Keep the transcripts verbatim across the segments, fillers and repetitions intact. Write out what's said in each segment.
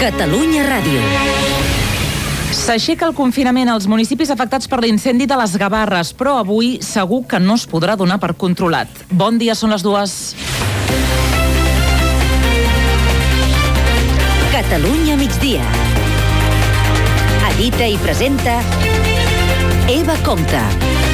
Catalunya Ràdio. S'aixeca el confinament als municipis afectats per l'incendi de les Gavarres, però avui segur que no es podrà donar per controlat. Bon dia, són les dues. Catalunya migdia. Edita i presenta Eva Compte.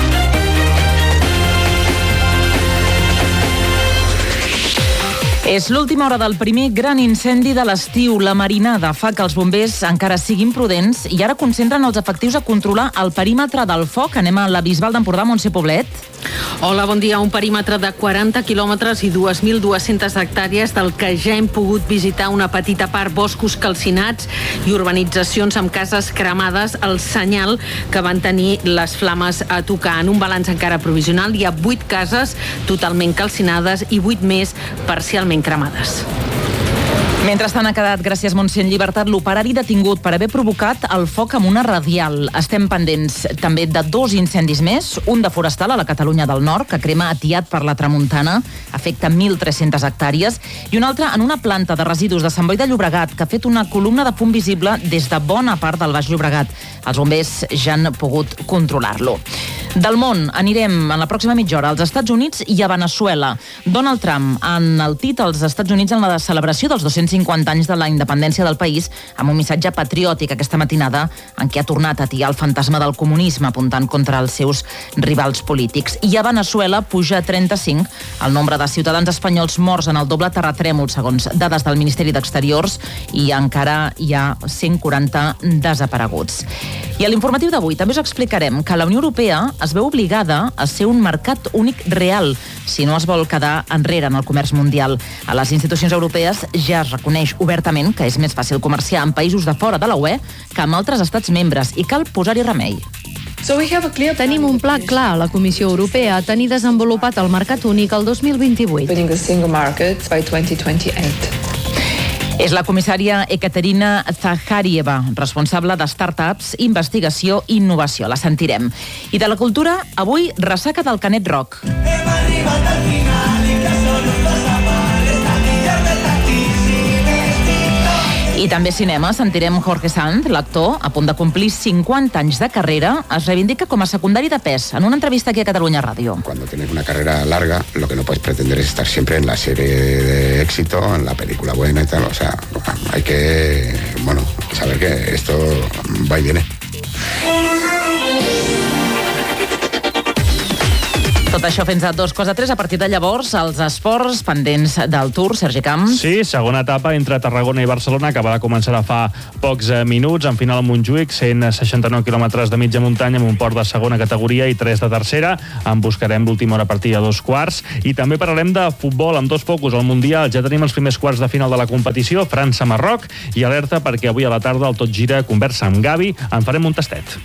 És l'última hora del primer gran incendi de l'estiu. La marinada fa que els bombers encara siguin prudents i ara concentren els efectius a controlar el perímetre del foc. Anem a la Bisbal d'Empordà, Montse Poblet. Hola, bon dia. Un perímetre de quaranta quilòmetres i dues mil dues-centes hectàrees del que ja hem pogut visitar una petita part, boscos calcinats i urbanitzacions amb cases cremades, el senyal que van tenir les flames a tocar. En un balanç encara provisional hi ha vuit cases totalment calcinades i vuit més parcialment cremades. Mentrestant ha quedat, gràcies Montse, en llibertat l'operari detingut per haver provocat el foc amb una radial. Estem pendents també de dos incendis més, un de forestal a la Catalunya del Nord, que crema atiat per la tramuntana, afecta mil tres-centes hectàrees, i un altre en una planta de residus de Sant Boi de Llobregat, que ha fet una columna de fum visible des de bona part del Baix Llobregat. Els bombers ja han pogut controlar-lo. Del món anirem en la pròxima mitja hora als Estats Units i a Veneçuela. Donald Trump ha enaltit als Estats Units en la celebració dels dos-cents cinquanta anys de la independència del país amb un missatge patriòtic aquesta matinada en què ha tornat a atiar el fantasma del comunisme apuntant contra els seus rivals polítics. I a Veneçuela puja a trenta-cinc el nombre de ciutadans espanyols morts en el doble terratrèmol, segons dades del Ministeri d'Exteriors, i encara hi ha cent quaranta desapareguts. I a l'informatiu d'avui també us explicarem que la Unió Europea es veu obligada a ser un mercat únic real si no es vol quedar enrere en el comerç mundial. A les institucions europees ja es reconeix obertament que és més fàcil comerciar amb països de fora de la U E que amb altres estats membres i cal posar-hi remei. Tenim un pla clar a la Comissió Europea a tenir desenvolupat el mercat únic el dos mil vint-i-vuit. És la comissària Ekaterina Zakharieva, responsable de startups, investigació i innovació. La sentirem. I de la cultura, avui, ressaca del Canet Rock. Hem arribat al final i que són uns dos amores tan millor de I també cinema, sentirem Jorge Sanz, l'actor, a punt de complir cinquanta anys de carrera, es reivindica com a secundari de pes en una entrevista aquí a Catalunya Ràdio. Cuando tienes una carrera larga, lo que no puedes pretender es estar siempre en la serie de éxito, en la película buena y tal. O sea, hay que, bueno, saber que esto va y viene. Tot això fins a dos quarts de tres. A partir de llavors, els esports pendents del Tour. Sergi Camps. Sí, segona etapa entre Tarragona i Barcelona, que va començar a fa pocs minuts. En final a Montjuïc, cent seixanta-nou quilòmetres de mitja muntanya amb un port de segona categoria i tres de tercera. En buscarem l'última hora a partir de dos quarts. I també parlarem de futbol amb dos focus al Mundial. Ja tenim els primers quarts de final de la competició, França-Marroc, i alerta perquè avui a la tarda el Tot Gira conversa amb Gavi. En farem un tastet.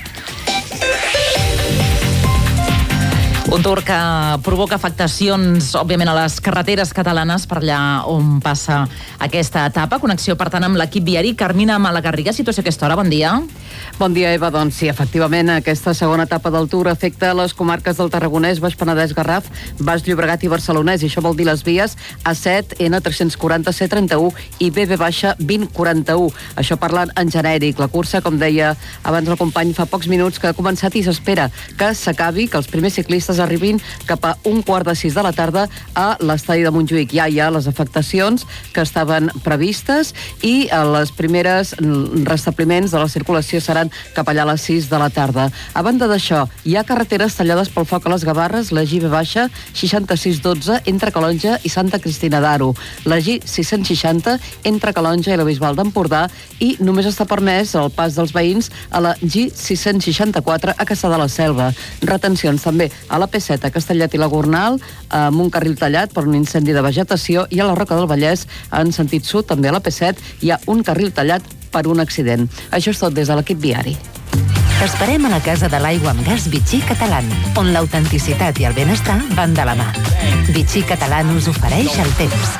Un Tour que provoca afectacions, òbviament, a les carreteres catalanes per allà on passa aquesta etapa. Connexió, per tant, amb l'equip viari. Carmina Malagarriga, situació a aquesta hora. Bon dia. Bon dia, Eva. Doncs sí, efectivament, aquesta segona etapa del Tour afecta les comarques del Tarragonès, Baix Penedès, Garraf, Baix Llobregat i Barcelonès. I això vol dir les vies A set, N tres-cents quaranta, C trenta-u i B B baixa vint quaranta-u. Això parlant en genèric. La cursa, com deia abans el company fa pocs minuts, que ha començat i s'espera que s'acabi, que els primers ciclistes arribin cap a un quart de sis de la tarda a l'estadi de Montjuïc. Ja hi ha les afectacions que estaven previstes i les primeres restabliments de la circulació seran cap allà a les sis de la tarda. A banda d'això, hi ha carreteres tallades pel foc a les Gavarres, la G B baixa seixanta-sis dotze entre Calonja i Santa Cristina d'Aro, la G sis-cents seixanta entre Calonja i la Bisbal d'Empordà i només està permès el pas dels veïns a la G sis-cents seixanta-quatre a Cassà de la Selva. Retencions també a la P set a Castellet i la Gornal amb un carril tallat per un incendi de vegetació i a la Roca del Vallès en sentit sud, també a la P set, hi ha un carril tallat per un accident. Això és tot des de l'equip viari. T'esperem a la Casa de l'Aigua amb Gas Vichy Catalán, on l'autenticitat i el benestar van de la mà. Vichy Catalán us ofereix el temps.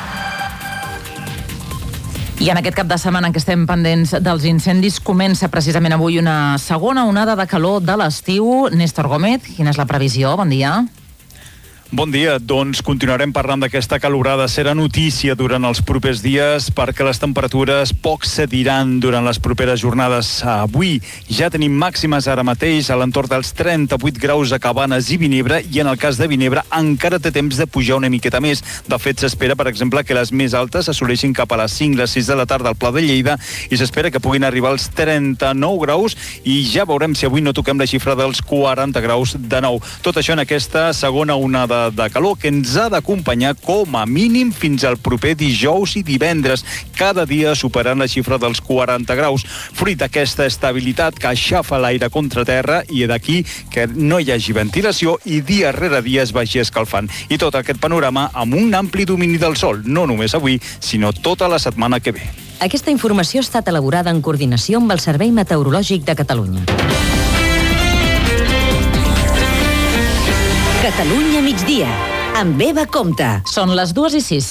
I en aquest cap de setmana en què estem pendents dels incendis, comença precisament avui una segona onada de calor de l'estiu. Néstor Gómez, quina és la previsió? Bon dia. Bon dia. Doncs continuarem parlant d'aquesta calorada. Serà notícia durant els propers dies perquè les temperatures poc cediran durant les properes jornades. Avui ja tenim màximes ara mateix a l'entorn dels trenta-vuit graus a Cabanes i Vinebre, i en el cas de Vinebre encara té temps de pujar una miqueta més. De fet, s'espera, per exemple, que les més altes assoleixin cap a les cinc, les sis de la tarda al Pla de Lleida, i s'espera que puguin arribar als trenta-nou graus, i ja veurem si avui no toquem la xifra dels quaranta graus de nou. Tot això en aquesta segona onada de calor que ens ha d'acompanyar com a mínim fins al proper dijous i divendres, cada dia superant la xifra dels quaranta graus, fruit d'aquesta estabilitat que aixafa l'aire contra terra i d'aquí que no hi hagi ventilació i dia rere dia es vagi escalfant. I tot aquest panorama amb un ampli domini del sol, no només avui, sinó tota la setmana que ve. Aquesta informació ha estat elaborada en coordinació amb el Servei Meteorològic de Catalunya. Catalunya migdia, amb Eva Compte. Són les dues i sis.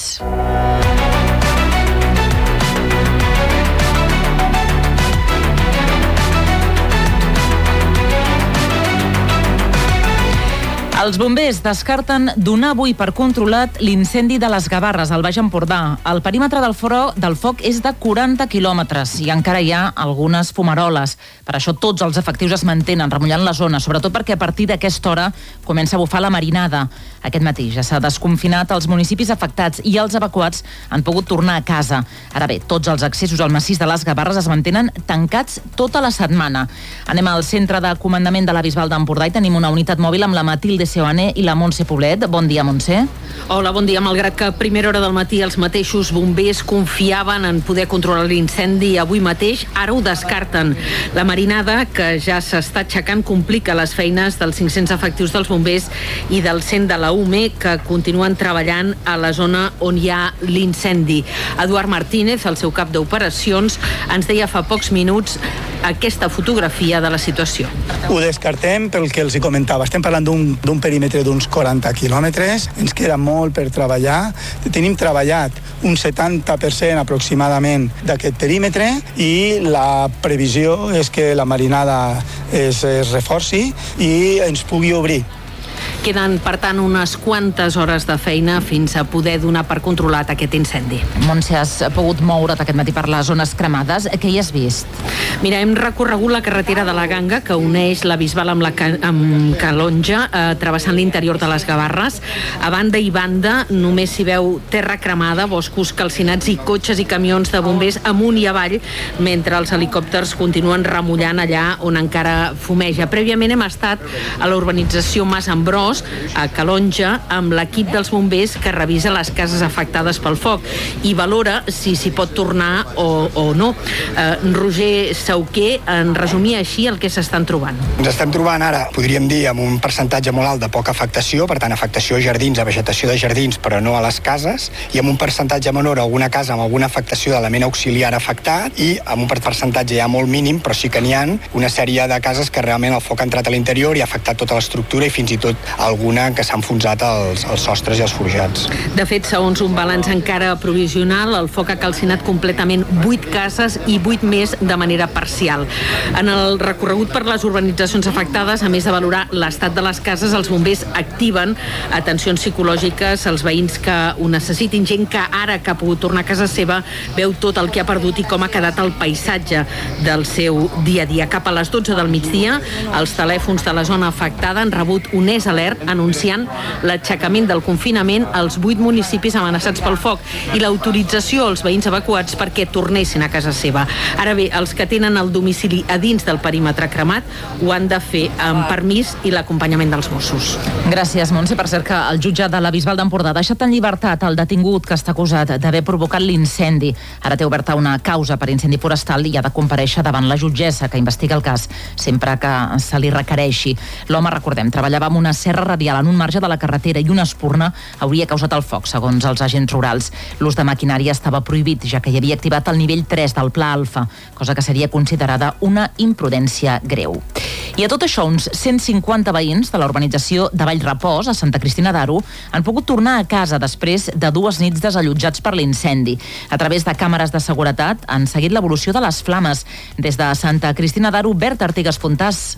Els bombers descarten donar avui per controlat l'incendi de les Gavarres, al Baix Empordà. El perímetre del, foro, del foc és de quaranta quilòmetres i encara hi ha algunes fumaroles. Per això tots els efectius es mantenen remullant la zona, sobretot perquè a partir d'aquesta hora comença a bufar la marinada. Aquest matí ja s'ha desconfinat els municipis afectats i els evacuats han pogut tornar a casa. Ara bé, tots els accessos al massís de les Gavarres es mantenen tancats tota la setmana. Anem al centre de comandament de la Bisbal d'Empordà i tenim una unitat mòbil amb la Matilde Seoane i la Montse Poblet. Bon dia, Montse. Hola, bon dia. Malgrat que a primera hora del matí els mateixos bombers confiaven en poder controlar l'incendi avui mateix, ara ho descarten. La marinada, que ja s'està aixecant, complica les feines dels cinc-cents efectius dels bombers i del cent de la U M E, que continuen treballant a la zona on hi ha l'incendi. Eduard Martínez, el seu cap d'operacions, ens deia fa pocs minuts aquesta fotografia de la situació. Ho descartem pel que els hi comentava. Estem parlant d'un perímetre d'uns quaranta quilòmetres. Ens queda molt per treballar. Tenim treballat un setanta per cent aproximadament d'aquest perímetre i la previsió és que la marinada es, es reforci i ens pugui obrir. Queden, per tant, unes quantes hores de feina fins a poder donar per controlat aquest incendi. Montse, has pogut moure't aquest matí per les zones cremades. Què hi has vist? Mira, hem recorregut la carretera de la Ganga, que uneix la Bisbal amb la amb Calonja, eh, travessant l'interior de les Gavarres. A banda i banda només s'hi veu terra cremada, boscos calcinats i cotxes i camions de bombers amunt i avall, mentre els helicòpters continuen remullant allà on encara fumeja. Prèviament hem estat a la urbanització Mas Ambrós, a Calonja, amb l'equip dels bombers que revisa les cases afectades pel foc i valora si s'hi pot tornar o, o no. Eh, Roger Sauquer en resumia així el que s'estan trobant. Ens estem trobant ara, podríem dir, amb un percentatge molt alt de poca afectació, per tant, afectació a jardins, a vegetació de jardins, però no a les cases, i amb un percentatge menor a alguna casa amb alguna afectació d'element auxiliar afectat, i amb un percentatge ja molt mínim, però sí que n'hi ha una sèrie de cases que realment el foc ha entrat a l'interior i ha afectat tota l'estructura i fins i tot alguna que s'ha enfonsat els, els sostres i els forjats. De fet, segons un balanç encara provisional, el foc ha calcinat completament vuit cases i vuit més de manera parcial. En el recorregut per les urbanitzacions afectades, a més de valorar l'estat de les cases, els bombers activen atencions psicològiques als veïns que ho necessitin, gent que ara que ha pogut tornar a casa seva veu tot el que ha perdut i com ha quedat el paisatge del seu dia a dia. Cap a les dotze del migdia, els telèfons de la zona afectada han rebut un és alert anunciant l'aixecament del confinament als vuit municipis amenaçats pel foc i l'autorització als veïns evacuats perquè tornessin a casa seva. Ara bé, els que tenen el domicili a dins del perímetre cremat ho han de fer amb permís i l'acompanyament dels Mossos. Gràcies, Montse. Per cert que el jutge de la Bisbal d'Empordà ha deixat en llibertat el detingut que està acusat d'haver provocat l'incendi. Ara té oberta una causa per incendi forestal i ha de comparèixer davant la jutgessa que investiga el cas sempre que se li requereixi. L'home, recordem, treballava amb una serra radial en un marge de la carretera i una espurna hauria causat el foc, segons els agents rurals. L'ús de maquinària estava prohibit, ja que hi havia activat el nivell tres del Pla Alfa, cosa que seria considerada una imprudència greu. I a tot això, uns cent cinquanta veïns de la urbanització de Vallrepòs, a Santa Cristina d'Aro, han pogut tornar a casa després de dues nits desallotjats per l'incendi. A través de càmeres de seguretat han seguit l'evolució de les flames. Des de Santa Cristina d'Aro, Berta Artigas Fontàs.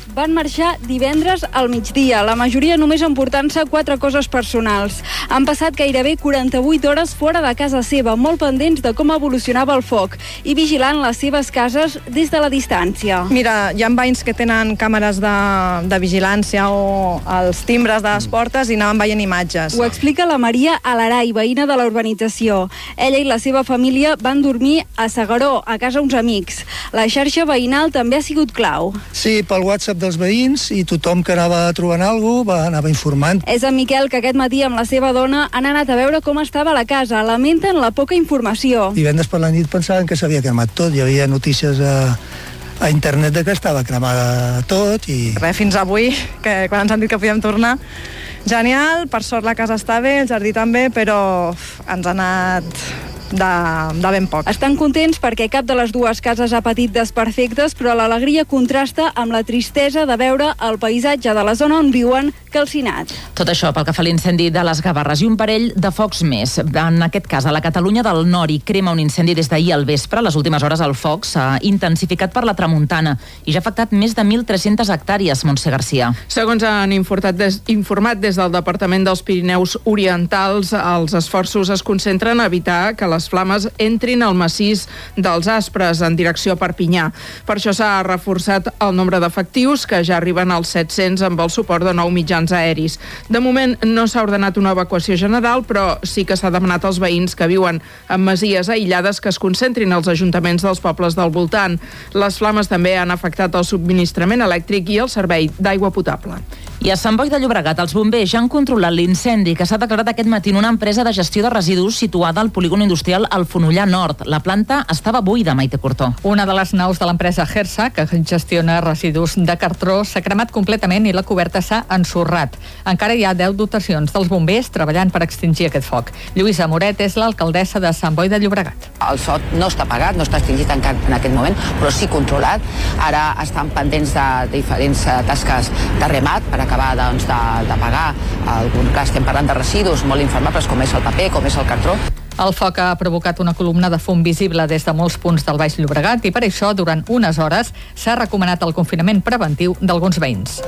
van marxar divendres al migdia, la majoria només emportant-se quatre coses personals. Han passat gairebé quaranta-vuit hores fora de casa seva, molt pendents de com evolucionava el foc i vigilant les seves cases des de la distància. Mira, hi ha veïns que tenen càmeres de, de vigilància o els timbres de les portes i anaven veient imatges. Ho explica la Maria Alarai, veïna de la urbanització. Ella i la seva família van dormir a S'Agaró, a casa uns amics. La xarxa veïnal també ha sigut clau. Sí, pel WhatsApp dels veïns, i tothom que anava trobant alguna cosa va anava informant. És en Miquel, que aquest matí amb la seva dona han anat a veure com estava la casa. Lamenten la poca informació. Divendres per la nit pensaven que s'havia cremat tot. Hi havia notícies a, a internet de que estava cremada tot i... Res, fins avui, que quan ens han dit que podíem tornar, genial, per sort la casa està bé, el jardí també, però ens ha anat de, de ben poc. Estan contents perquè cap de les dues cases ha patit desperfectes, però l'alegria contrasta amb la tristesa de veure el paisatge de la zona on viuen calcinat. Tot això pel que fa a l'incendi de les Gavarres i un parell de focs més. En aquest cas, a la Catalunya del Nord hi crema un incendi des d'ahir al vespre. A les últimes hores el foc s'ha intensificat per la tramuntana i ja ha afectat més de mil tres-centes hectàrees, Montse Garcia. Segons han informat des, informat des del Departament dels Pirineus Orientals, els esforços es concentren a evitar que les flames entrin al massís dels Aspres en direcció a Perpinyà. Per això s'ha reforçat el nombre d'efectius, que ja arriben als set-cents amb el suport de nou mitjans aeris. De moment no s'ha ordenat una evacuació general, però sí que s'ha demanat als veïns que viuen en masies aïllades que es concentrin als ajuntaments dels pobles del voltant. Les flames també han afectat el subministrament elèctric i el servei d'aigua potable. I a Sant Boi de Llobregat, els bombers ja han controlat l'incendi que s'ha declarat aquest matí en una empresa de gestió de residus situada al polígon industrial al Fonollar Nord. La planta estava buida, Maite Cortó. Una de les naus de l'empresa Hersa, que gestiona residus de cartró, s'ha cremat completament i la coberta s'ha ensorrat. Encara hi ha deu dotacions dels bombers treballant per extingir aquest foc. Lluïsa Moret és l'alcaldessa de Sant Boi de Llobregat. El foc no està apagat, no està extingit encara en aquest moment, però sí controlat. Ara estan pendents de diferents tasques de remat per acabar doncs, d'apagar. En algun cas estem parlant de residus molt inflamables, com és el paper, com és el cartró. El foc ha provocat una columna de fum visible des de molts punts del Baix Llobregat i per això, durant unes hores, s'ha recomanat el confinament preventiu d'alguns veïns.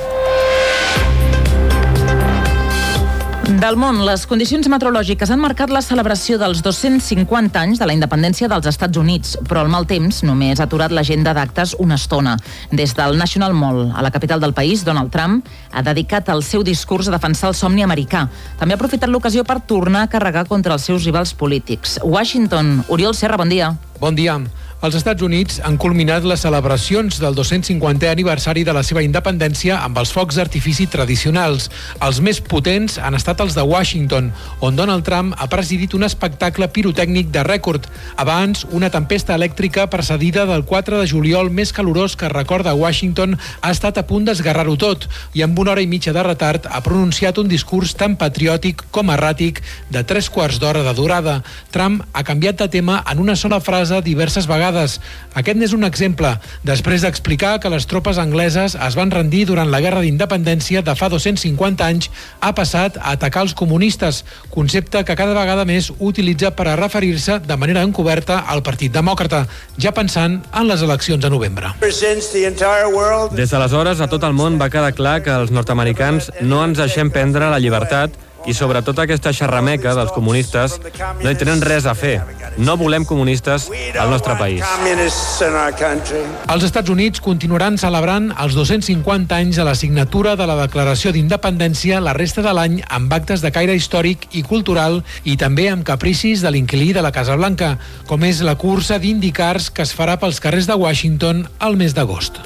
Del món, les condicions meteorològiques han marcat la celebració dels dos-cents cinquanta anys de la independència dels Estats Units, però el mal temps només ha aturat l'agenda d'actes una estona. Des del National Mall, a la capital del país, Donald Trump ha dedicat el seu discurs a defensar el somni americà. També ha aprofitat l'ocasió per tornar a carregar contra els seus rivals polítics. Washington, Oriol Serra, bon dia. Bon dia. Els Estats Units han culminat les celebracions del dos-cents cinquantè aniversari de la seva independència amb els focs d'artifici tradicionals. Els més potents han estat els de Washington, on Donald Trump ha presidit un espectacle pirotècnic de rècord. Abans, una tempesta elèctrica precedida del quatre de juliol més calorós que recorda Washington ha estat a punt d'esgarrar-ho tot i amb una hora i mitja de retard ha pronunciat un discurs tan patriòtic com erràtic de tres quarts d'hora de durada. Trump ha canviat de tema en una sola frase diverses vegades. Aquest n'és un exemple. Després d'explicar que les tropes angleses es van rendir durant la Guerra d'Independència de fa dos-cents cinquanta anys, ha passat a atacar els comunistes, concepte que cada vegada més utilitza per a referir-se de manera encoberta al Partit Demòcrata, ja pensant en les eleccions de novembre. Des d'aleshores, a tot el món va quedar clar que els nord-americans no ens deixem prendre la llibertat i sobretot aquesta xerrameca dels comunistes no hi tenen res a fer. No volem comunistes al nostre país. Els Estats Units continuaran celebrant els dos-cents cinquanta anys de la signatura de la Declaració d'Independència la resta de l'any amb actes de caire històric i cultural i també amb capricis de l'inquilí de la Casa Blanca, com és la cursa d'IndyCars que es farà pels carrers de Washington al mes d'agost.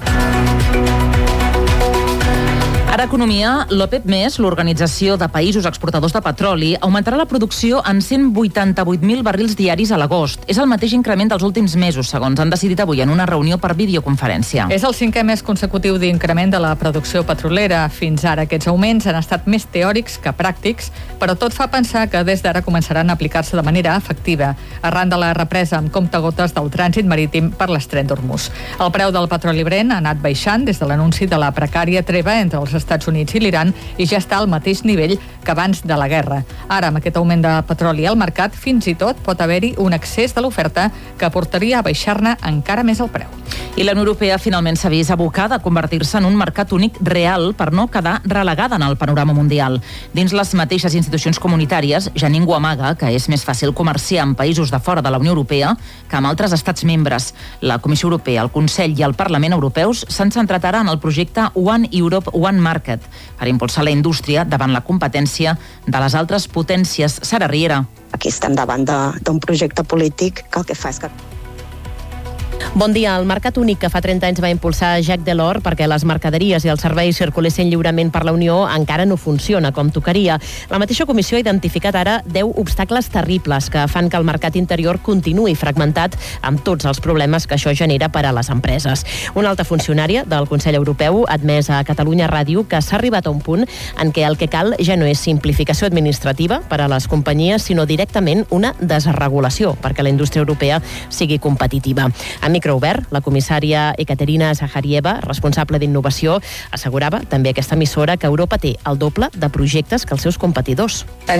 Ara economia, l'OPEP més, l'Organització de Països Exportadors de Petroli, augmentarà la producció en cent vuitanta-vuit mil barrils diaris a l'agost. És el mateix increment dels últims mesos, segons han decidit avui en una reunió per videoconferència. És el cinquè mes consecutiu d'increment de la producció petrolera. Fins ara aquests augments han estat més teòrics que pràctics, però tot fa pensar que des d'ara començaran a aplicar-se de manera efectiva, arran de la represa amb comptagotes del trànsit marítim per l'estret d'Hormuz. El preu del petroli Brent ha anat baixant des de l'anunci de la precària treva entre els Estats Estats Units i l'Iran i ja està al mateix nivell que abans de la guerra. Ara, amb aquest augment de petroli al mercat, fins i tot pot haver-hi un excés de l'oferta que portaria a baixar-ne encara més el preu. I la Unió Europea finalment s'ha vist abocada a convertir-se en un mercat únic real per no quedar relegada en el panorama mundial. Dins les mateixes institucions comunitàries, ja ningú amaga que és més fàcil comerciar amb països de fora de la Unió Europea que amb altres estats membres. La Comissió Europea, el Consell i el Parlament Europeus s'han centrat ara en el projecte One Europe, One Market per impulsar la indústria davant la competència de les altres potències. Sara Riera. Aquí estem davant d'un projecte polític que el que fa és que... Bon dia. El mercat únic que fa trenta anys va impulsar Jacques Delors perquè les mercaderies i els serveis circulessin lliurement per la Unió encara no funciona com tocaria. La mateixa Comissió ha identificat ara deu obstacles terribles que fan que el mercat interior continuï fragmentat amb tots els problemes que això genera per a les empreses. Una alta funcionària del Consell Europeu ha admès a Catalunya Ràdio que s'ha arribat a un punt en què el que cal ja no és simplificació administrativa per a les companyies, sinó directament una desregulació perquè la indústria europea sigui competitiva. A micro obert, la comissària Ekaterina Zaharieva, responsable d'innovació, assegurava també aquesta emissora que Europa té el doble de projectes que els seus competidors.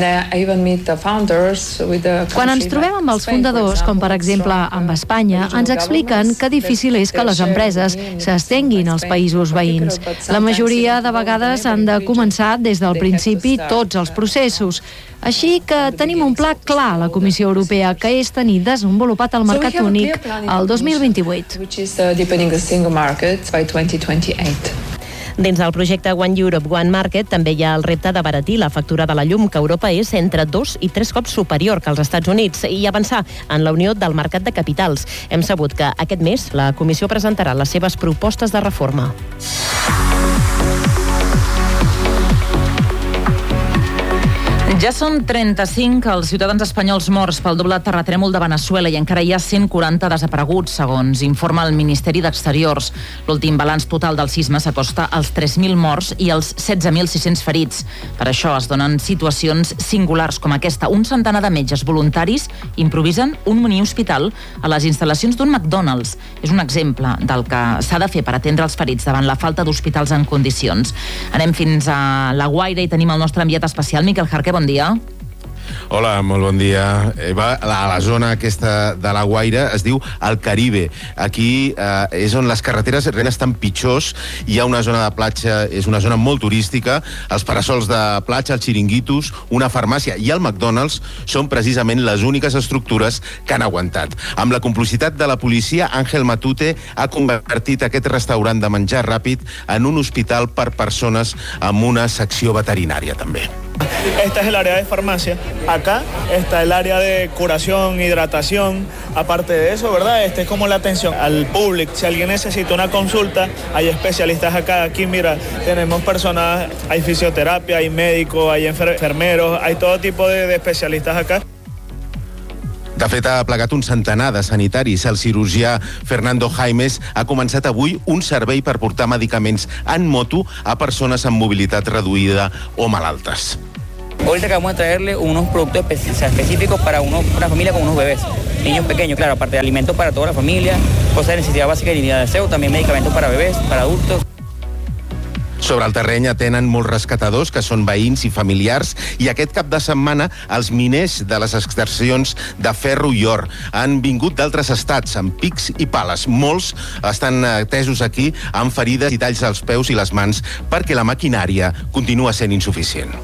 Quan ens trobem amb els fundadors, com per exemple amb Espanya, ens expliquen que difícil és que les empreses s'estenguin als països veïns. La majoria de vegades han de començar des del principi tots els processos. Així que tenim un pla clar a la Comissió Europea, que és tenir desenvolupat el mercat únic el dos mil vint-i-vuit. Dins del projecte One Europe, One Market també hi ha el repte d'abaratir la factura de la llum, que a Europa és entre dos i tres cops superior que als Estats Units, i avançar en la unió del mercat de capitals. Hem sabut que aquest mes la Comissió presentarà les seves propostes de reforma. Ja són trenta-cinc els ciutadans espanyols morts pel doble terratrèmol de Veneçuela i encara hi ha cent quaranta desapareguts, segons informa el Ministeri d'Exteriors. L'últim balanç total del sisme s'acosta als tres mil morts i als setze mil sis-cents ferits. Per això es donen situacions singulars com aquesta. Un centenar de metges voluntaris improvisen un mini-hospital a les instal·lacions d'un McDonald's. És un exemple del que s'ha de fer per atendre els ferits davant la falta d'hospitals en condicions. Anem fins a La Guaira i tenim el nostre enviat especial, Miquel Jarqué. Bon dia. Hola, molt bon dia. Eva, a la zona aquesta de La Guaira es diu el Caribe. Aquí eh, és on les carreteres realment estan pitjors. Hi ha una zona de platja, és una zona molt turística. Els parasols de platja, els xiringuitos, una farmàcia i el McDonald's són precisament les úniques estructures que han aguantat. Amb la complicitat de la policia, Ángel Matute ha convertit aquest restaurant de menjar ràpid en un hospital per persones amb una secció veterinària també. Esta es el área de farmacia. Acá está el área de curación, hidratación. Aparte de eso, ¿verdad? Este es como la atención al público. Si alguien necesita una consulta, hay especialistas acá. Aquí, mira, tenemos personas, hay fisioterapia, hay médicos, hay enfermeros, hay todo tipo de, de especialistas acá. De fet, ha plegat un centenar de sanitaris. El cirurgià Fernando Jaimes ha començat avui un servei per portar medicaments en moto a persones amb mobilitat reduïda o malaltes. Ahorita acabamos de traerle unos productos específicos para uno, una familia con unos bebés, niños pequeños, claro, aparte de alimentos para toda la familia, cosas de necesidad básica y de aseo, también medicamentos para bebés, para adultos. Sobre el terreny atenen molts rescatadors que són veïns i familiars, i aquest cap de setmana els miners de les extraccions de ferro i or han vingut d'altres estats amb pics i pales. Molts estan atesos aquí amb ferides i talls als peus i les mans perquè la maquinària continua sent insuficient.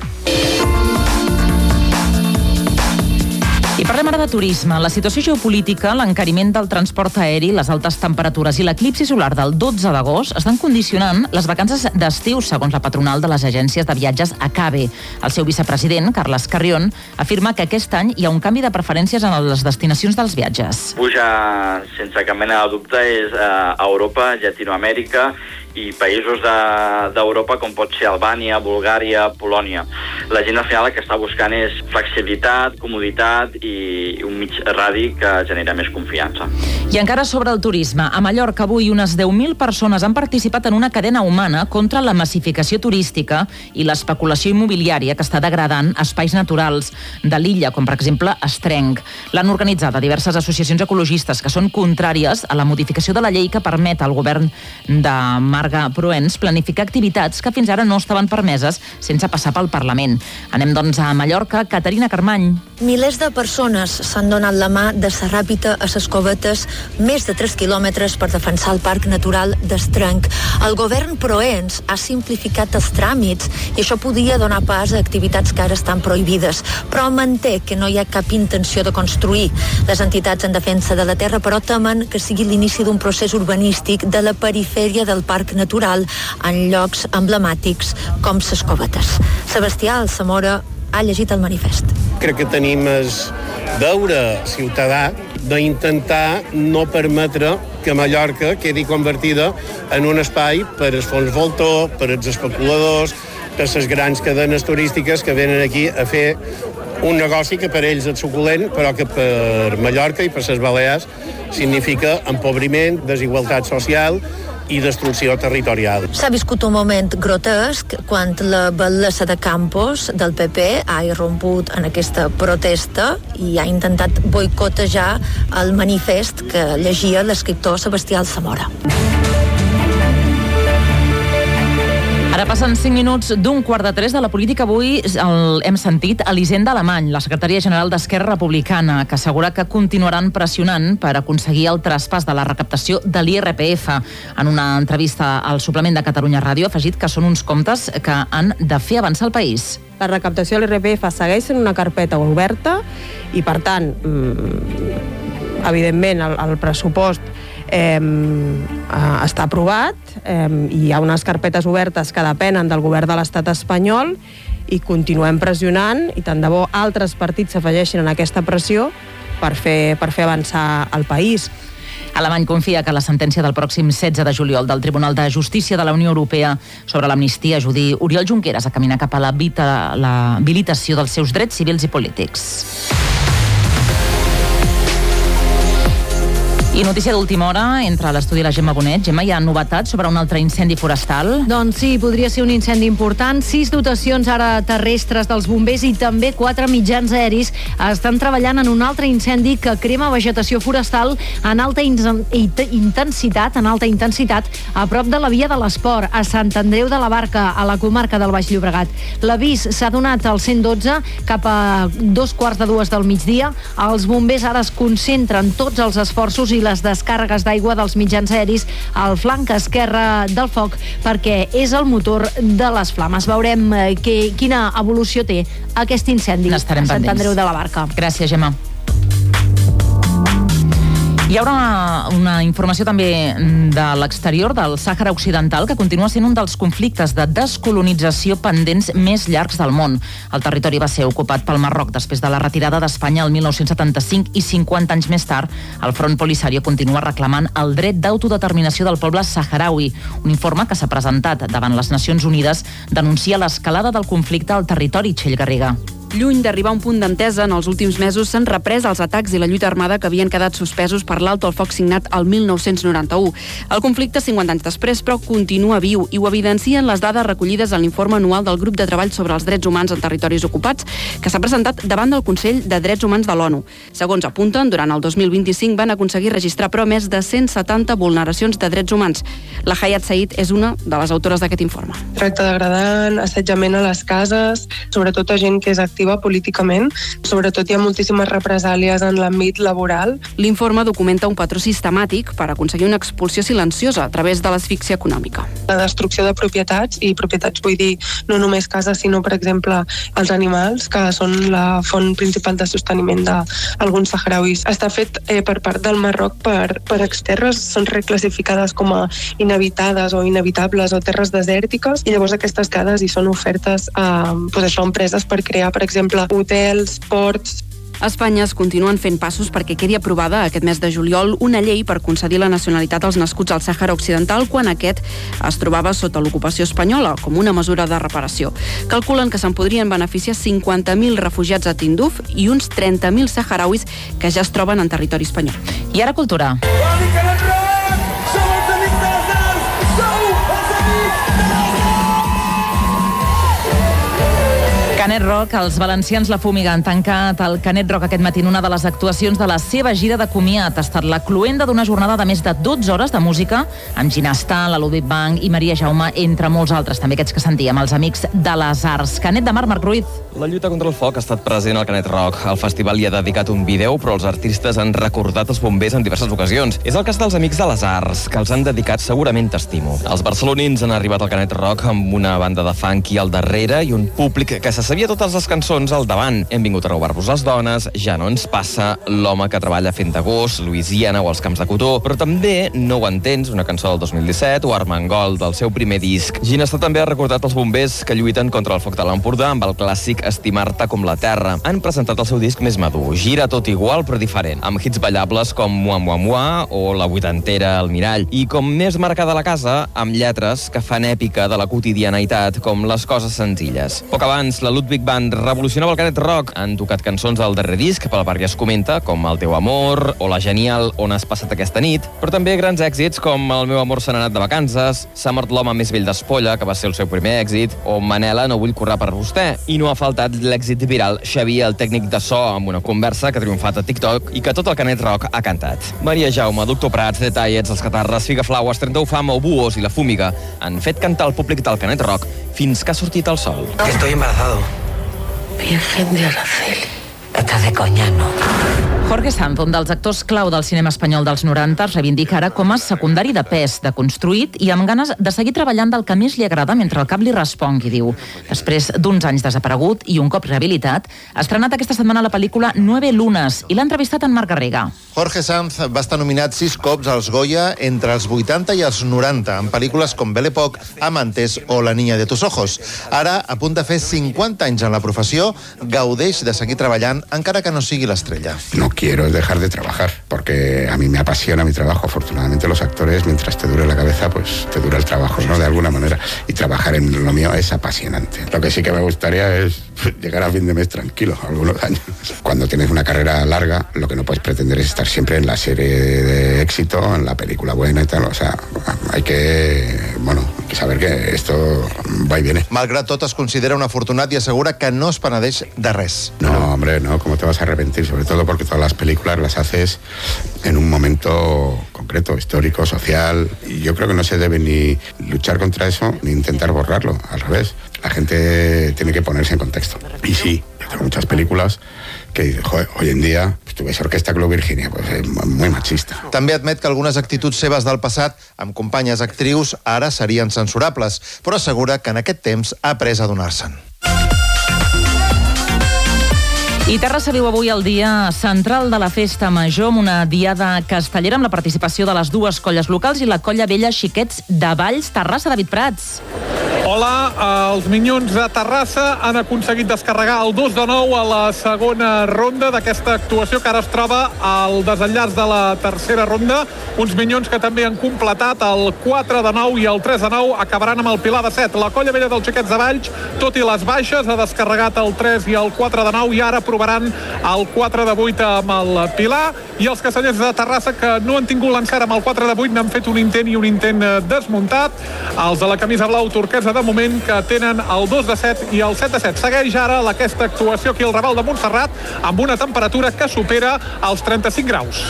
I parlem ara de turisme. La situació geopolítica, l'encariment del transport aeri, les altes temperatures i l'eclipsi solar del dotze d'agost estan condicionant les vacances d'estiu, segons la patronal de les agències de viatges ACABE. El seu vicepresident, Carles Carrión, afirma que aquest any hi ha un canvi de preferències en les destinacions dels viatges. Puja, sense cap mena de dubte, és a Europa, Llatinoamèrica i països d'Europa com pot ser Albània, Bulgària, Polònia. La gent al final el que està buscant és flexibilitat, comoditat i un mig radi que genera més confiança. I encara sobre el turisme. A Mallorca avui unes deu mil persones han participat en una cadena humana contra la massificació turística i l'especulació immobiliària que està degradant espais naturals de l'illa, com per exemple Estrenc. L'han organitzat a diverses associacions ecologistes que són contràries a la modificació de la llei que permet al govern de Mar Marga Proens planificar activitats que fins ara no estaven permeses sense passar pel Parlament. Anem, doncs, a Mallorca. Caterina Carmany. Milers de persones s'han donat la mà de sa Ràpita a ses Covetes, més de tres quilòmetres per defensar el Parc Natural d'Estrenc. El govern Proens ha simplificat els tràmits i això podia donar pas a activitats que ara estan prohibides, però manté que no hi ha cap intenció de construir. Les entitats en defensa de la terra, però, temen que sigui l'inici d'un procés urbanístic de la perifèria del Parc Natural en llocs emblemàtics com ses Covetes. Sebastià Alsamora ha llegit el manifest. Crec que tenim el deure ciutadà d'intentar no permetre que Mallorca quedi convertida en un espai per als fons voltor, per als especuladors, per les grans cadenes turístiques que venen aquí a fer un negoci que per ells és suculent, però que per Mallorca i per les Balears significa empobriment, desigualtat social i destrucció territorial. S'ha viscut un moment grotesc quan la batllessa de Campos del P P ha irromput en aquesta protesta i ha intentat boicotejar el manifest que llegia l'escriptor Sebastià Alsamora. Ara passen cinc minuts d'un quart de tres de la política. Avui el, hem sentit Elisenda Alemany, la secretària general d'Esquerra Republicana, que assegura que continuaran pressionant per aconseguir el traspàs de la recaptació de l'I R P F. En una entrevista al suplement de Catalunya Ràdio ha afegit que són uns comptes que han de fer avançar el país. La recaptació de l'I R P F segueix sent una carpeta oberta i, per tant, evidentment, el, el pressupost eh, està aprovat eh, i hi ha unes carpetes obertes que depenen del govern de l'estat espanyol i continuem pressionant i tant de bo altres partits s'afegeixin en aquesta pressió per fer, per fer avançar el país. Alemany confia que la sentència del pròxim setze de juliol del Tribunal de Justícia de la Unió Europea sobre l'amnistia ajudi Oriol Junqueras a caminar cap a l'habilitació dels seus drets civils i polítics. I notícia d'última hora, entre l'estudi i la Gemma Bonet. Gemma, hi ha novetats sobre un altre incendi forestal? Doncs sí, podria ser un incendi important. Sis dotacions ara terrestres dels bombers i també quatre mitjans aeris estan treballant en un altre incendi que crema vegetació forestal en alta intensitat, en alta intensitat, a prop de la via de l'Esport, a Sant Andreu de la Barca, a la comarca del Baix Llobregat. L'avís s'ha donat al cent dotze cap a dos quarts de dues del migdia. Els bombers ara es concentren tots els esforços i les descàrregues d'aigua dels mitjans aeris al flanc esquerre del foc perquè és el motor de les flames. Veurem eh, que, quina evolució té aquest incendi a Sant Andreu de la Barca. Gràcies, Gemma. Hi haurà una, una informació també de l'exterior del Sàhara Occidental, que continua sent un dels conflictes de descolonització pendents més llargs del món. El territori va ser ocupat pel Marroc després de la retirada d'Espanya el mil nou-cents setanta-cinc i cinquanta anys més tard el Front Polisario continua reclamant el dret d'autodeterminació del poble saharaui. Un informe que s'ha presentat davant les Nacions Unides denuncia l'escalada del conflicte al territori. Txell Garriga. Lluny d'arribar a un punt d'entesa, en els últims mesos s'han reprès els atacs i la lluita armada que havien quedat suspesos per l'alto al foc signat el mil nou-cents noranta-u. El conflicte, cinquanta anys després, però continua viu i ho evidencien les dades recollides en l'informe anual del Grup de Treball sobre els Drets Humans en Territoris Ocupats, que s'ha presentat davant del Consell de Drets Humans de l'ONU. Segons apunten, durant el dos mil vint-i-cinc van aconseguir registrar però més de cent setanta vulneracions de drets humans. La Hayat Said és una de les autores d'aquest informe. Tracte degradant, assetjament a les cases, sobretot a gent que és activa políticament. Sobretot hi ha moltíssimes represàlies en l'àmbit laboral. L'informe documenta un patró sistemàtic per aconseguir una expulsió silenciosa a través de l'asfíxia econòmica. La destrucció de propietats, i propietats vull dir no només cases, sinó, per exemple, els animals, que són la font principal de sosteniment d'alguns saharauis. Està fet eh, per part del Marroc per, per exterres, són reclassificades com a inhabitades o inhabitables o terres desèrtiques, i llavors aquestes cases hi són ofertes a, doncs això, empreses per crear, per exemple, hotels, ports. A Espanya es continuen fent passos perquè quedi aprovada aquest mes de juliol una llei per concedir la nacionalitat als nascuts al Sàhara Occidental quan aquest es trobava sota l'ocupació espanyola, com una mesura de reparació. Calculen que se'n podrien beneficiar cinquanta mil refugiats a Tinduf i uns trenta mil saharauis que ja es troben en territori espanyol. I ara cultura. Canet Rock, els valencians La Fúmiga han tancat el Canet Rock aquest matí en una de les actuacions de la seva gira de comiat. Ha estat la cluenda d'una jornada de més de dotze hores de música amb Ginestar, la Ludwig Bank i Maria Jaume, entre molts altres, també aquests que sentíem, els amics de les arts. Canet de Mar, Marc Ruiz. La lluita contra el foc ha estat present al Canet Rock. El festival hi ha dedicat un vídeo, però els artistes han recordat els bombers en diverses ocasions. És el cas dels amics de les arts, que els han dedicat segurament t'estimo. Els barcelonins han arribat al Canet Rock amb una banda de funky al darrere i un públic que se sabia totes les cançons al davant. Hem vingut a robar-vos les dones, Ja no ens passa, L'home que treballa fent d'agost, Louisiana o Els camps de cotó, però també No ho entens, una cançó del dos mil disset, o Armengol, del seu primer disc. Ginestar també ha recordat els bombers que lluiten contra el foc de l'Empordà amb el clàssic Estimar-te com la terra. Han presentat el seu disc més madur, gira tot igual però diferent, amb hits ballables com Mua Mua Mua o La vuitantera al mirall, i com més marcada la casa, amb lletres que fan èpica de la quotidianitat, com Les coses senzilles. Poc abans, la Ludwig Band revolucionava el Canet Rock. Han tocat cançons del darrer disc, pel barri es comenta, com El teu amor o la genial On has passat aquesta nit, però també grans èxits com El meu amor se n'ha anat de vacances, S'ha mort l'home més vell d'Espolla, que va ser el seu primer èxit, o Manela, no vull currar per vostè. I no ha faltat l'èxit viral Xavier, el tècnic de so, amb una conversa que ha triomfat a TikTok i que tot el Canet Rock ha cantat. Maria Jaume, Doctor Prats, Detallets, Els Catarres, Figaflaues, trenta u Fama o Buos i La Fúmiga han fet cantar el públic del Canet Rock fins que ha sortit el sol. Estoy embarazado. Virgen de Araceli. Estás de coña, ¿no? Jorge Sanz, un dels actors clau del cinema espanyol dels noranta, es reivindica ara com a secundari de pes, deconstruït i amb ganes de seguir treballant del que més li agrada mentre el cap li respongui, diu. Després d'uns anys desaparegut i un cop rehabilitat, ha estrenat aquesta setmana la pel·lícula Nueve Lunas i l'ha entrevistat en Marc Garriga. Jorge Sanz va estar nominat sis cops als Goya entre els vuitanta i els noranta, en pel·lícules com Belle Époque, Amantes o La niña de tus ojos. Ara, a punt de fer cinquanta anys en la professió, gaudeix de seguir treballant encara que no sigui l'estrella. No quiero dejar de trabajar, porque a mí me apasiona mi trabajo. Afortunadamente los actores, mientras te dure la cabeza, pues te dura el trabajo, ¿no? De alguna manera. Y trabajar en lo mío es apasionante. Lo que sí que me gustaría es llegar a fin de mes tranquilo, algunos años. Cuando tienes una carrera larga, lo que no puedes pretender es estar siempre en la serie de éxito, en la película buena y tal. O sea, hay que, bueno, hay que saber que esto va y viene. Malgrat tot, es considera un afortunat i assegura que no es penedeix de res. No, hombre, no, ¿cómo te vas a arrepentir? Sobre todo porque todas las películas las haces en un momento concreto, histórico, social, y yo creo que no se debe ni luchar contra eso ni intentar borrarlo, al revés. La gente tiene que ponerse en contexto. Y sí, yo tengo muchas películas que dices, joder, hoy en día, pues tu ves Orquesta Club Virginia, pues es muy machista. També admet que algunes actituds seves del passat, amb companyes actrius, ara serien censurables, però assegura que en aquest temps ha après a donar-se'n. I Terrassa viu avui el dia central de la festa major amb una diada castellera amb la participació de les dues colles locals i la colla vella Xiquets de Valls. Terrassa, David Prats. Hola, els Minyons de Terrassa han aconseguit descarregar el dos de nou a la segona ronda d'aquesta actuació que ara es troba al desenllaç de la tercera ronda. Uns Minyons que també han completat el quatre de nou i el tres de nou acabaran amb el Pilar de set. La colla vella dels Xiquets de Valls, tot i les baixes, ha descarregat el tres i el quatre de nou i ara provaran el quatre de vuit amb el Pilar. I els castellers de Terrassa, que no han tingut l'encert amb el quatre de vuit, n'han fet un intent i un intent desmuntat. Els de la camisa blau turquesa, de moment, que tenen el dos de set i el set de set. Segueix ara aquesta actuació aquí al Raval de Montserrat amb una temperatura que supera els trenta-cinc graus.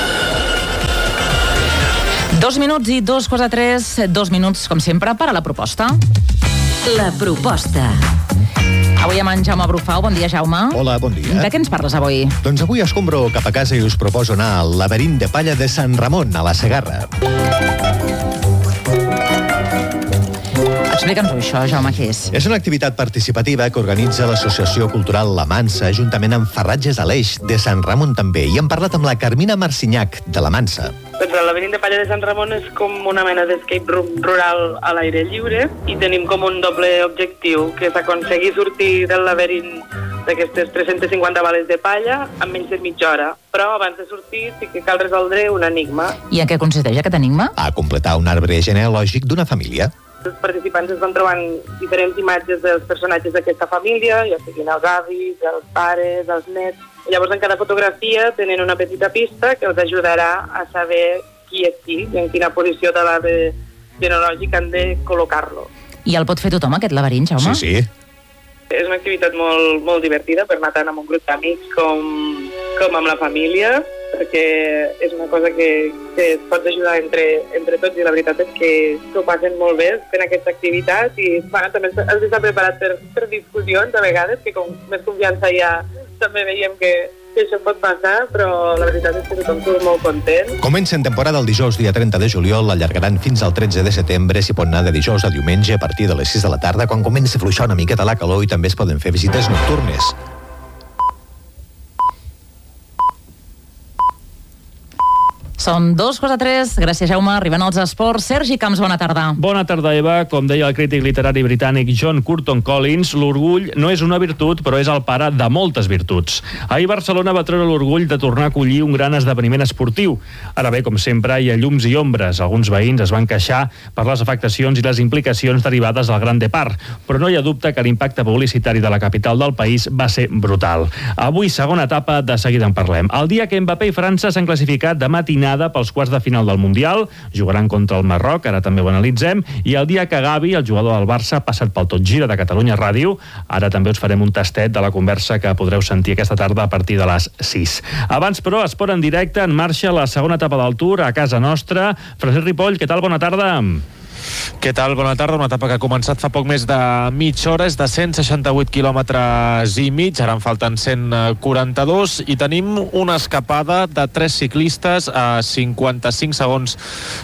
Dos minuts i dos quarts a tres, dos minuts, com sempre, per a la proposta. La proposta. Avui amb en Jaume Brufau. Bon dia, Jaume. Hola, bon dia. De què ens parles avui? Doncs avui escombro cap a casa i us proposo anar al laberint de palla de Sant Ramon, a la Segarra. Explica'ns-ho, això, Jaume, què és? És una activitat participativa que organitza l'Associació Cultural La Mansa, juntament amb Ferratges a l'Eix, de Sant Ramon també, i hem parlat amb la Carmina Marcinyac, de La Mansa. Doncs el laberint de palla de Sant Ramon és com una mena d'escape room rural a l'aire lliure i tenim com un doble objectiu, que és aconseguir sortir del laberint d'aquestes tres-centes cinquanta bales de palla en menys de mitja hora. Però abans de sortir sí que cal resoldre un enigma. I en què consisteix aquest enigma? A completar un arbre genealògic d'una família. Els participants es van trobant diferents imatges dels personatges d'aquesta família, ja siguin els avis, els pares, els nets. Llavors, en cada fotografia tenen una petita pista que els ajudarà a saber qui és qui i en quina posició de l'arbre genealògic han de col·locar-lo. I el pot fer tothom, aquest laberint, Jaume? Sí, sí. És una activitat molt, molt divertida per anar tant amb un grup d'amics com, com amb la família, perquè és una cosa que, que et pots ajudar entre, entre tots i la veritat és que s'ho passen molt bé fent aquesta activitat i bueno, també has d'estar preparat per, per discussions a vegades, que com més confiança hi ha també veiem que, que això pot passar, però la veritat és que tothom surt molt content. Comencen temporada el dijous dia trenta de juliol, l'allargaran fins al tretze de setembre, s'hi pot anar de dijous a diumenge a partir de les sis de la tarda, quan comença a fluixar una miqueta la calor i també es poden fer visites nocturnes. Són dos quarts de tres. Gràcies, Jaume. Arriben els esports. Sergi Camps, bona tarda. Bona tarda, Eva. Com deia el crític literari britànic John Curtin Collins, l'orgull no és una virtut, però és el pare de moltes virtuts. Ahir Barcelona va treure l'orgull de tornar a acollir un gran esdeveniment esportiu. Ara bé, com sempre, hi ha llums i ombres. Alguns veïns es van queixar per les afectacions i les implicacions derivades del Gran Depart, però no hi ha dubte que l'impacte publicitari de la capital del país va ser brutal. Avui, segona etapa, de seguida en parlem. El dia que Mbappé i França s'han classificat de matinada pels quarts de final del Mundial, jugaran contra el Marroc, ara també ho analitzem, i el dia que Gavi, el jugador del Barça, ha passat pel Tot Gira de Catalunya Ràdio. Ara també us farem un tastet de la conversa que podreu sentir aquesta tarda a partir de les sis. Abans, però, esport en directe, en marxa la segona etapa del Tour a casa nostra. Francesc Ripoll, què tal? Bona tarda. Què tal? Bona tarda. Una etapa que ha començat fa poc més de mitja hora, és de cent seixanta-vuit quilòmetres i mig, ara en falten cent quaranta-dos, i tenim una escapada de tres ciclistes a cinquanta-cinc segons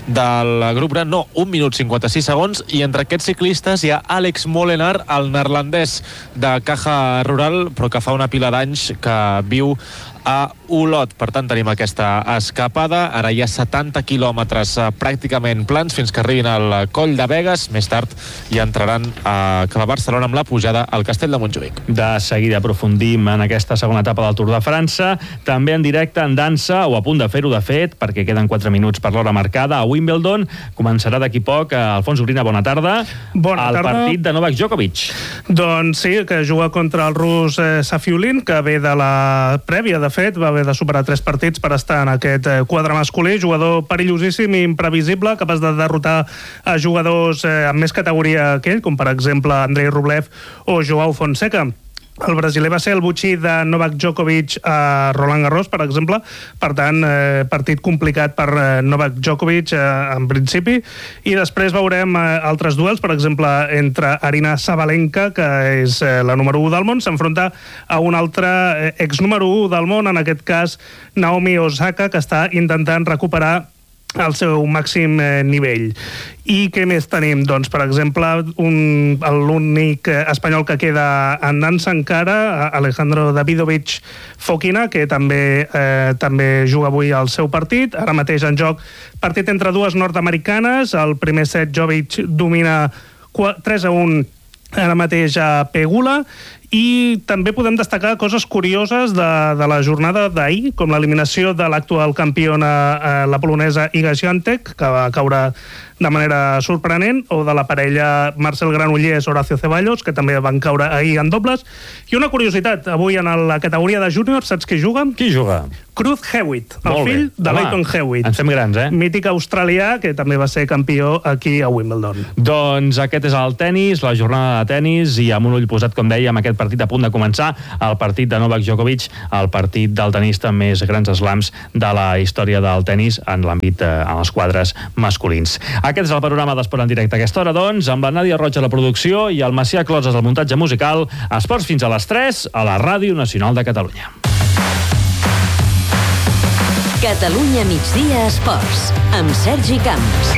del grup gran, no, un minut cinquanta-sis segons, i entre aquests ciclistes hi ha Alex Molenaar, el neerlandès de Caja Rural, però que fa una pila d'anys que viu a Olot. Per tant, tenim aquesta escapada. Ara hi ha setanta quilòmetres eh, pràcticament plans fins que arribin al Coll de Begues. Més tard hi entraran a Cala Barcelona amb la pujada al Castell de Montjuïc. De seguida aprofundim en aquesta segona etapa del Tour de França. També en directe en dansa, o a punt de fer-ho de fet, perquè queden quatre minuts per l'hora marcada. A Wimbledon començarà d'aquí poc. Alfons Ubrina, bona tarda. Bona el tarda. El partit de Novak Djokovic. Doncs sí, que juga contra el rus eh, Safiulin, que ve de la prèvia, de fet, va haver de superar tres partits per estar en aquest quadre masculí. Jugador perillosíssim i imprevisible, capaç de derrotar a jugadors eh, amb més categoria que ell, com per exemple Andrei Rublev o Joao Fonseca. El brasiler va ser el botxí de Novak Djokovic a Roland Garros, per exemple. Per tant, eh, partit complicat per eh, Novak Djokovic eh, en principi. I després veurem eh, altres duels, per exemple, entre Arina Sabalenka, que és eh, la número u del món, s'enfronta a un altre eh, ex número u del món, en aquest cas Naomi Osaka, que està intentant recuperar al seu màxim eh, nivell. I què més tenim? Doncs, per exemple, un, l'únic espanyol que queda en dansa encara, Alejandro Davidovich Fokina, que també, eh, també juga avui al seu partit. Ara mateix en joc partit entre dues nord-americanes. El primer set Jovic domina tres a un ara mateix a Pegula. I també podem destacar coses curioses de, de la jornada d'ahir, com l'eliminació de l'actual campiona, eh, la polonesa Iga Świątek, que va caure de manera sorprenent, o de la parella Marcel Granollers, Horacio Ceballos, que també van caure ahir en dobles. I una curiositat, avui en la categoria de júnior, saps qui juga? Qui juga? Cruz Hewitt, el Molt fill bé. de Home, Leighton Hewitt. ens fem grans, eh? Mític australià, que també va ser campió aquí a Wimbledon. Doncs aquest és el tennis, la jornada de tennis, i amb un ull posat, com deia, amb aquest partit a punt de començar, el partit de Novak Djokovic, el partit del tenista amb més grans slams de la història del tennis en l'àmbit, eh, en els quadres masculins. Aquest és el panorama d'Esport en directe a aquesta hora, doncs, amb la Nàdia Roig a la producció i el Macià Closes al muntatge musical. Esports fins a les tres a la Ràdio Nacional de Catalunya. Catalunya migdia esports, amb Sergi Camps.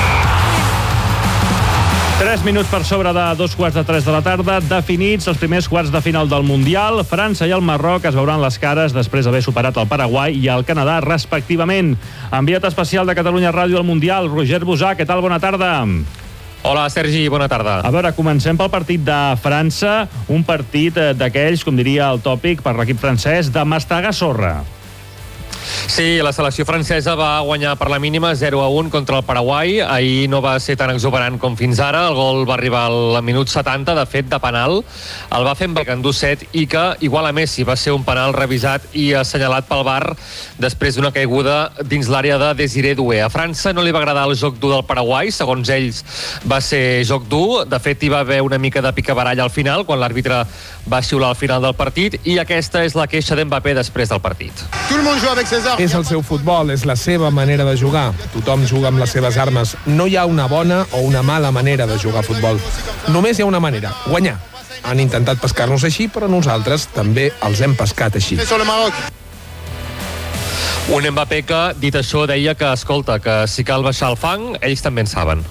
Tres minuts per sobre de dos quarts de tres de la tarda, definits els primers quarts de final del Mundial. França i el Marroc es veuran les cares després d'haver superat el Paraguai i el Canadà, respectivament. Enviat especial de Catalunya Ràdio al Mundial, Roger Busà, què tal? Bona tarda. Hola, Sergi, bona tarda. A veure, comencem pel partit de França, un partit d'aquells, com diria el tòpic per l'equip francès, de mastegar sorra. Sí, la selecció francesa va guanyar per la mínima zero a un contra el Paraguai. Ahir no va ser tan exuberant com fins ara. El gol va arribar al minut setanta, de fet, de penal. El va fer en Becandusset i que, igual a Messi, va ser un penal revisat i assenyalat pel V A R després d'una caiguda dins l'àrea de Désiré Doué. A França no li va agradar el joc dur del Paraguai. Segons ells, va ser joc dur. De fet, hi va haver una mica de picabarall al final, quan l'àrbitre va xiular al final del partit, i aquesta és la queixa d'Mbappé després del partit. És el seu futbol, és la seva manera de jugar. Tothom juga amb les seves armes. No hi ha una bona o una mala manera de jugar a futbol. Només hi ha una manera, guanyar. Han intentat pescar-nos així, però nosaltres també els hem pescat així. Un Mbappé que, dit això, deia que, escolta, que si cal baixar el fang, ells també en saben.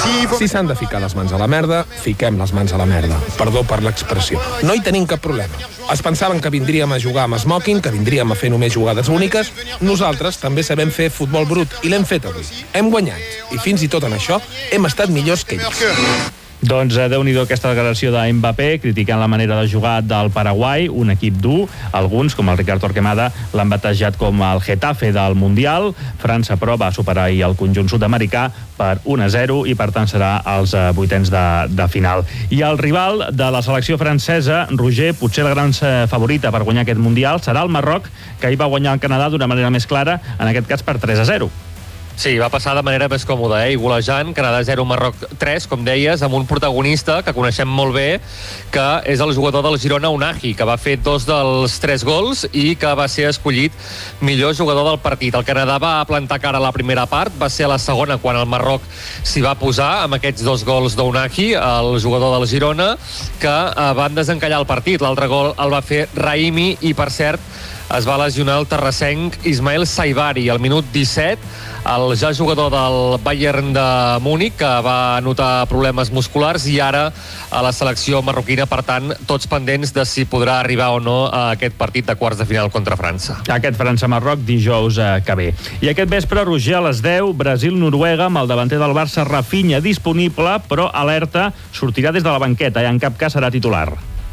Si s'han de ficar les mans a la merda, fiquem les mans a la merda. Perdó per l'expressió. No hi tenim cap problema. Es pensaven que vindríem a jugar amb smoking, que vindríem a fer només jugades úniques. Nosaltres també sabem fer futbol brut i l'hem fet avui. Hem guanyat. I fins i tot en això hem estat millors que ells. Doncs Déu-n'hi-do aquesta declaració de Mbappé criticant la manera de jugar del Paraguai, un equip dur. Alguns, com el Ricard Torquemada, l'han batejat com el Getafe del Mundial. França, però, va superar ahir el conjunt sud-americà per un a zero i, per tant, serà als vuitens de, de final. I el rival de la selecció francesa, Roger, potser la gran favorita per guanyar aquest Mundial, serà el Marroc, que ahir va guanyar el Canadà d'una manera més clara, en aquest cas per tres a zero. Sí, va passar de manera més còmoda, eh? I golejant, Canadà zero, Marroc tres, com deies, amb un protagonista que coneixem molt bé, que és el jugador del Girona, Unai, que va fer dos dels tres gols i que va ser escollit millor jugador del partit. El Canadà va plantar cara a la primera part, va ser a la segona quan el Marroc s'hi va posar amb aquests dos gols d'Unai, el jugador del Girona, que van desencallar el partit. L'altre gol el va fer Raimi i, per cert, es va lesionar el terrassenc Ismael Saibari al minut disset, el ja jugador del Bayern de Múnich, que va notar problemes musculars, i ara a la selecció marroquina. Per tant, tots pendents de si podrà arribar o no a aquest partit de quarts de final contra França. Aquest França-Marroc dijous eh, que ve. I aquest vespre, Roger, a les deu, Brasil-Noruega, amb el davanter del Barça, Rafinha, disponible, però alerta, sortirà des de la banqueta i en cap cas serà titular.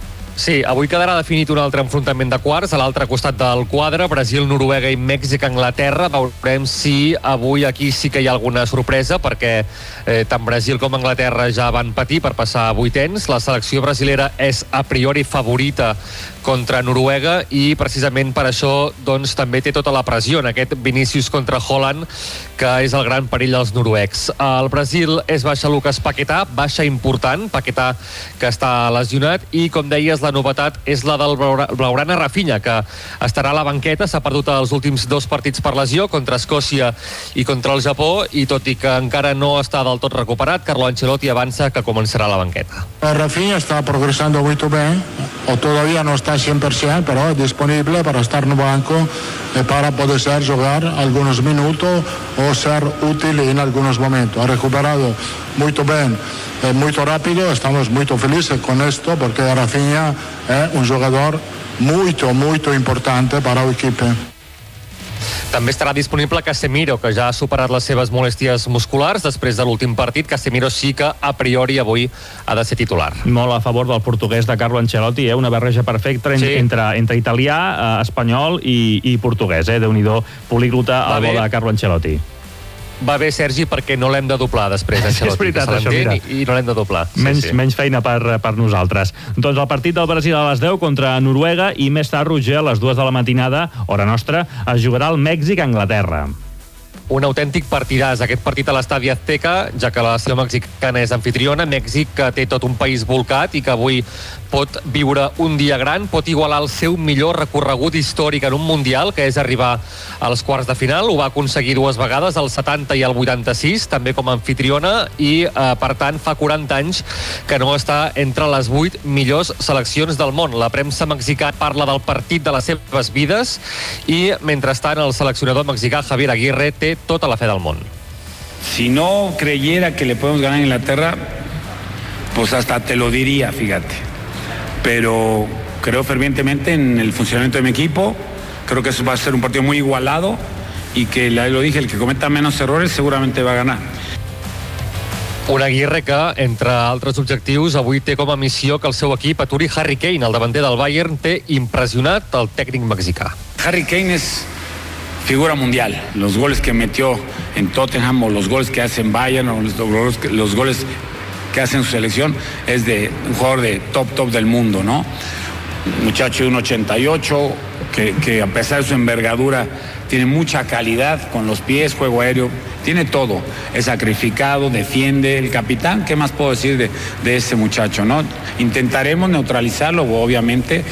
Sí, avui quedarà definit un altre enfrontament de quarts a l'altre costat del quadre, Brasil, Noruega i Mèxic, Anglaterra. Veurem si avui aquí sí que hi ha alguna sorpresa, perquè eh, tant Brasil com Anglaterra ja van patir per passar a vuitens. La selecció brasilera és a priori favorita contra Noruega i precisament per això doncs, també té tota la pressió en aquest Vinícius contra Haaland, que és el gran perill dels noruecs. El Brasil és baixa Lucas Paquetá, baixa important, Paquetá que està lesionat, i com deies, la novetat és la del blaugrana Rafinha, que estarà a la banqueta. S'ha perdut els últims dos partits per lesió, contra Escòcia i contra el Japó, i tot i que encara no està del tot recuperat, Carlo Ancelotti avança que començarà a la banqueta. Rafinha está progresando muy bien, o todavía no está cien por ciento, pero es disponible para estar en el banco eh, para poder ser jugar algunos minutos o ser útil en algunos momentos. Ha recuperado muy bien, eh, muy rápido. Estamos muy felices con esto porque Rafinha es un jugador muy, muy importante para el equipo. També estarà disponible Casemiro, que ja ha superat les seves molèsties musculars després de l'últim partit. Casemiro sí que a priori avui ha de ser titular. Molt a favor del portuguès de Carlo Ancelotti, eh? Una barreja perfecta sí. entre, entre italià, eh, espanyol i, i portuguès. Eh? Déu-n'hi-do, políglota al bo de Carlo Ancelotti. Va bé, Sergi, perquè no l'hem de doblar després, Ancelotti. És veritat, això, mira. I, i no l'hem de doblar. Menys, sí, sí. menys feina per, per nosaltres. Doncs el partit del Brasil a les deu contra Noruega, i més tard, Roger, a les dues de la matinada, hora nostra, es jugarà el Mèxic-Anglaterra. Un autèntic partidàs, aquest partit a l'Estadi Azteca, ja que la nació mexicana és anfitriona. Mèxic, que té tot un país volcat i que avui pot viure un dia gran, pot igualar el seu millor recorregut històric en un Mundial, que és arribar als quarts de final. Ho va aconseguir dues vegades, el setanta i el vuitanta-sis, també com a anfitriona, i eh, per tant fa quaranta anys que no està entre les vuit millors seleccions del món. La premsa mexicana parla del partit de les seves vides i, mentrestant, el seleccionador mexicà Javier Aguirre té tota la fe del món. Si no creyera que le podemos ganar a Inglaterra, pues hasta te lo diría, fíjate. Pero creo fervientemente en el funcionamiento de mi equipo. Creo que va a ser un partido muy igualado y que, lo dije, el que cometa menos errores seguramente va a ganar. Un Aguirre que, entre altres objectius, avui té com a missió que el seu equip aturi Harry Kane, el davanter del Bayern. Té impressionat el tècnic mexicà. Harry Kane es figura mundial. Los goles que metió en Tottenham o los goles que hace en Bayern o los, los, los goles que hace en su selección es de un jugador de top, top del mundo, ¿no? Un muchacho de uno ochenta y ocho que, que a pesar de su envergadura tiene mucha calidad con los pies, juego aéreo, tiene todo. Es sacrificado, defiende, el capitán. ¿Qué más puedo decir de, de ese muchacho, no? Intentaremos neutralitzar-lo, obviamente.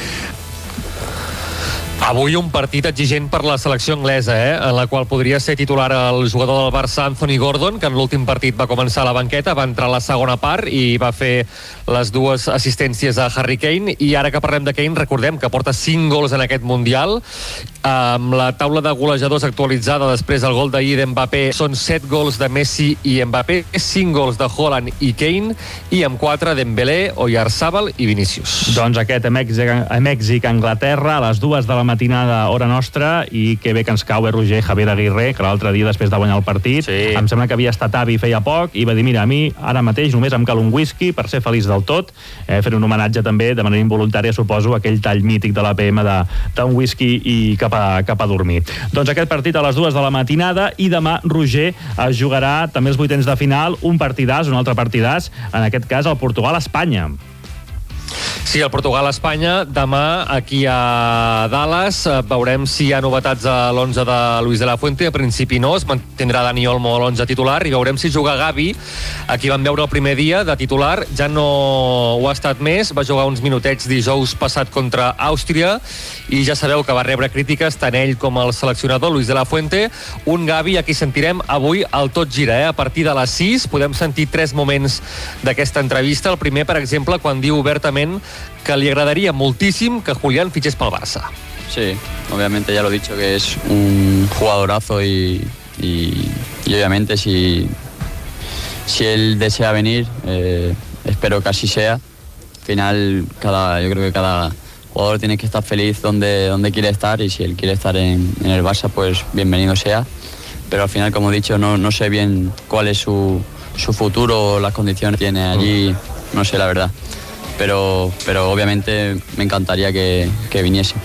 Avui un partit exigent per la selecció anglesa, eh? En la qual podria ser titular el jugador del Barça, Anthony Gordon, que en l'últim partit va començar a la banqueta, va entrar a la segona part i va fer les dues assistències a Harry Kane. I ara que parlem de Kane, recordem que porta cinc gols en aquest Mundial. Amb la taula de golejadors actualitzada després del gol d'ahir d'Mbappé, són set gols de Messi i Mbappé, cinc gols de Haaland i Kane, i amb quatre Dembélé, Oyarzabal i Vinícius. Doncs aquest a Mèxic, a Mèxic, Anglaterra, a les dues de la matinada hora nostra, i que bé que ens cau, eh, Roger, Javier Aguirre, que l'altre dia després de guanyar el partit, sí. Em sembla que havia estat avi feia poc, i va dir, mira, a mi ara mateix només em cal un whisky per ser feliç del tot, eh, fent un homenatge també, de manera involuntària, suposo, aquell tall mític de l'A P M d'un whisky i cap a, cap a dormir. Doncs aquest partit a les dues de la matinada, i demà, Roger, es jugarà també els vuitens de final, un partidàs, un altre partidàs, en aquest cas el Portugal-Espanya. Sí, el Portugal-Espanya, demà aquí a Dallas. Veurem si hi ha novetats a l'onze de Luis de la Fuente. A principi no, es mantindrà Dani Olmo a l'onze titular, i veurem si juga Gavi, a qui vam veure el primer dia de titular. Ja no ho ha estat més, va jugar uns minutets dijous passat contra Àustria, i ja sabeu que va rebre crítiques tant ell com el seleccionador Luis de la Fuente. Un Gavi a qui sentirem avui al Tot Gira, eh? A partir de les sis podem sentir tres moments d'aquesta entrevista. El primer, per exemple, quan diu obertament que li agradaria moltíssim que Julián fitxés pel Barça. Sí, obviamente ya lo he dicho, que es un jugadorazo y, y, y obviamente si, si él desea venir, eh, espero que así sea. Al final, cada, yo creo que cada jugador tiene que estar feliz donde, donde quiere estar, y si él quiere estar en, en el Barça, pues bienvenido sea. Pero al final, como he dicho, no, no sé bien cuál es su, su futuro o las condiciones que tiene allí, no sé la verdad. Pero, pero obviamente me encantaría que, que viniese.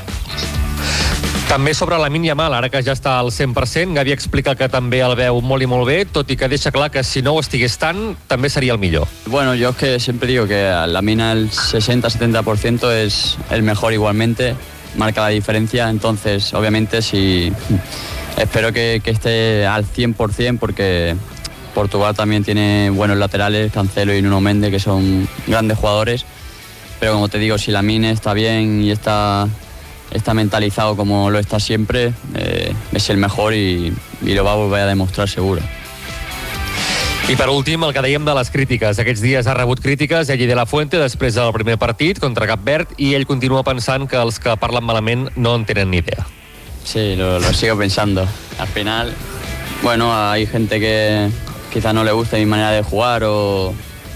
També sobre Lamine Yamal, ara que ja està al cent per cent, Gavi explica que també el veu molt i molt bé, tot i que deixa clar que si no ho estigués tant, també sería el millor. Bueno, yo es que siempre digo que Lamine al sesenta setenta por ciento es el mejor igualmente, marca la diferencia, entonces obviamente si espero que, que esté al cien por ciento, porque Portugal también tiene buenos laterales, Cancelo y Nuno Mendes, que son grandes jugadores. Pero como te digo, si Lamine está bien y está, está mentalizado como lo está siempre, eh, es el mejor y, y lo va a volver a demostrar seguro. I per últim, el que dèiem de les crítiques. Aquests dies ha rebut crítiques Eddie de la Fuente després del primer partit contra Cap Verd, i ell continua pensant que els que parlen malament no en tenen ni idea. Sí, lo, lo sigo pensando. Al final, bueno, hay gente que quizá no le guste mi manera de jugar o...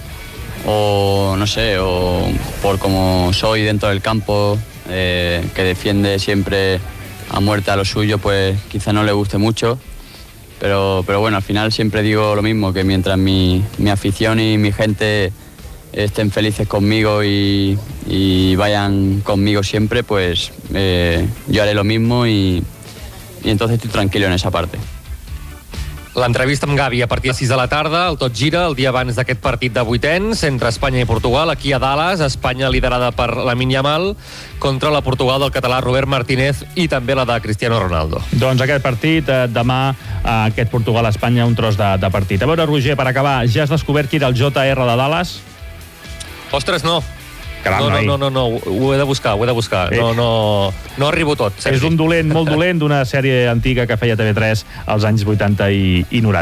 o no sé, o por como soy dentro del campo, eh, que defiende siempre a muerte a lo suyo, pues quizá no le guste mucho, pero, pero bueno, al final siempre digo lo mismo, que mientras mi, mi afición y mi gente estén felices conmigo y, y vayan conmigo siempre, pues eh, yo haré lo mismo y, y entonces estoy tranquilo en esa parte. L'entrevista amb Gavi a partir de sis de la tarda, el Tot Gira, el dia abans d'aquest partit de vuitens entre Espanya i Portugal, aquí a Dallas. Espanya liderada per Lamine Yamal contra la Portugal del català Robert Martínez i també la de Cristiano Ronaldo. Doncs aquest partit, eh, demà, eh, aquest Portugal-Espanya, un tros de, de partit. A veure, Roger, per acabar, ja has descobert qui era el J R de Dallas? Ostres, no. Caram, no, no, no, no, no, ho he de buscar, ho he de buscar. No, no, no arribo tot, Sergi. És un dolent, molt dolent, d'una sèrie antiga que feia T V tres als anys vuitanta i, i noranta.